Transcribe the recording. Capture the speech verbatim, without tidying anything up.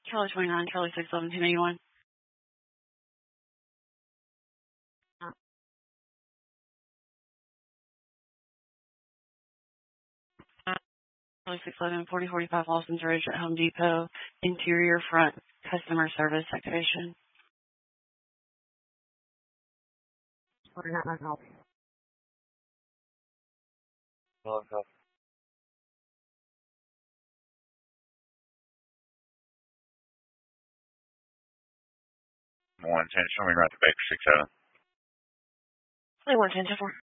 Charlie twenty-nine, Charlie six eleven, two ninety-one. Charlie six eleven, forty forty-five Lawson's Ridge at Home Depot. Interior front customer service activation. We're not my help. Hello, hello. one ten, show me right to Baker six seven. twenty-one ten, ten four.